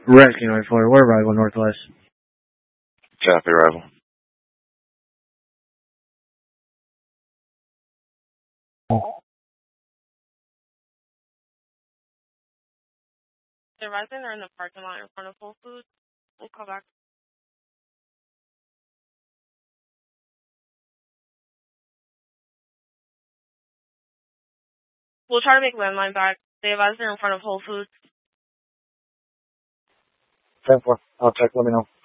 Rescue 94, we're arrival northwest. Copy, arrival. The resident are in the parking lot in front of Whole Foods. We'll call back. We'll try to make landline back. They advise they're in front of Whole Foods. 10-4. I'll check. Let me know.